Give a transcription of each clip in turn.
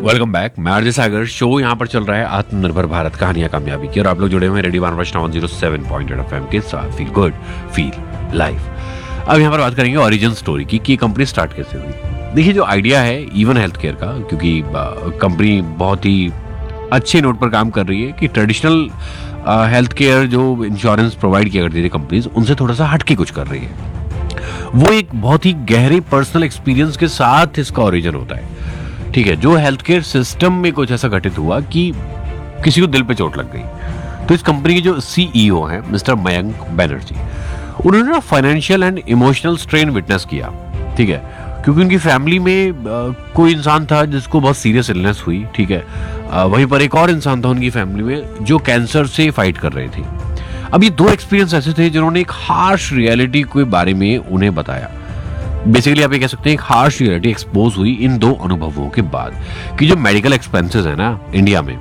Welcome back. मैं RJ सागर। Show यहाँ पर चल रहा है आत्मनिर्भर भारत कहानियां कामयाबी की, और आप लोग जुड़े हुए हैं रेडियो 107.8 FM के साथ। Feel good feel life. अब यहाँ पर बात करेंगे ओरिजिन स्टोरी की कि ये कंपनी स्टार्ट कैसे हुई। देखिए, जो आइडिया है इवन हेल्थ केयर का, क्योंकि कंपनी बहुत ही अच्छे नोट पर काम कर रही है कि ट्रेडिशनल हेल्थ केयर जो इंश्योरेंस प्रोवाइड किया करती थी कंपनीज, उनसे थोड़ा सा हटके कुछ कर रही है। वो एक बहुत ही गहरे पर्सनल एक्सपीरियंस के साथ इसका ओरिजिन होता है। ठीक है, जो हेल्थ केयर सिस्टम में कुछ ऐसा घटित हुआ कि किसी को दिल पे चोट लग गई। तो इस कंपनी के जो सीईओ हैं मिस्टर मयंक बनर्जी, उन्होंने ना financial and emotional strain witness किया। ठीक है, क्योंकि उनकी फैमिली में कोई इंसान था जिसको बहुत सीरियस इलनेस हुई। ठीक है, वहीं पर एक और इंसान था उनकी फैमिली में जो कैंसर से फाइट कर रहे थे। अब ये दो एक्सपीरियंस ऐसे थे जिन्होंने एक हार्श रियलिटी के बारे में उन्हें बताया। बेसिकली आप ये कह सकते हैं एक हार्श रियलिटी एक्सपोज हुई इन दो अनुभवों के बाद कि जो मेडिकल एक्सपेंसेस है ना इंडिया में,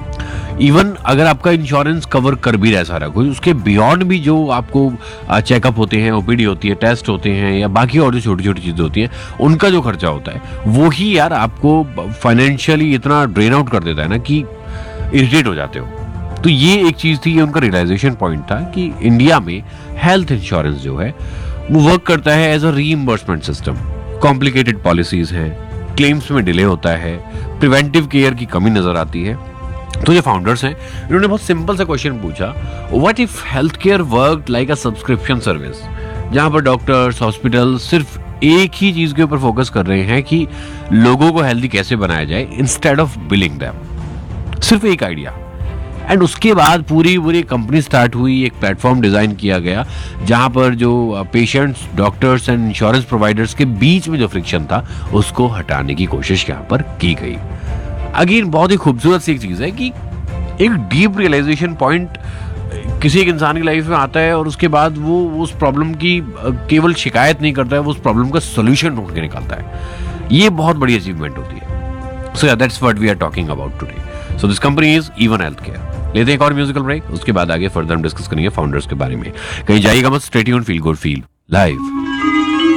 इवन अगर आपका इंश्योरेंस कवर कर भी रहा है सारा कुछ, उसके बियॉन्ड भी जो आपको चेकअप होते हैं, ओपीडी होती है, टेस्ट होते हैं, या बाकी और जो छोटी छोटी चीजें होती हैं, उनका जो खर्चा होता है वो ही यार आपको फाइनेंशियली इतना ड्रेन आउट कर देता है ना कि इरिटेट हो जाते हो। तो ये एक चीज थी, ये उनका रियलाइजेशन पॉइंट था कि इंडिया में हेल्थ इंश्योरेंस जो है वो वर्क करता है as a reimbursement system. Complicated policies हैं, क्लेम्स में डिले होता है, प्रिवेंटिव केयर की कमी नजर आती है। तो जो फाउंडर्स हैं इन्होंने बहुत सिंपल सा क्वेश्चन पूछा, what if health care work like a subscription service, जहां पर डॉक्टर्स, हॉस्पिटल सिर्फ एक ही चीज के ऊपर फोकस कर रहे हैं कि लोगों को हेल्दी कैसे बनाया जाए इंस्टेड ऑफ बिलिंग देम। सिर्फ एक आइडिया। एंड उसके बाद पूरी कंपनी स्टार्ट हुई, एक प्लेटफॉर्म डिजाइन किया गया जहां पर जो patients, doctors and insurance providers के बीच में जो फ्रिक्शन था उसको हटाने की कोशिश यहां पर की गई। अगेन बहुत ही खूबसूरत सी एक चीज है कि एक डीप रियलाइजेशन पॉइंट किसी एक इंसान की लाइफ में आता है और उसके बाद वो उस प्रॉब्लम की केवल शिकायत नहीं करता है, वो उस प्रॉब्लम का सोल्यूशन ढूंढ के निकालता है। ये बहुत बड़ी अचीवमेंट होती है। So that's what we are talking about today. So this company is even health care. लेते हैं एक और म्यूजिकल ब्रेक, उसके बाद आगे फर्दर हम डिस्कस करेंगे फाउंडर्स के बारे में। कहीं जाइएगा मत, stay tuned, feel good feel live.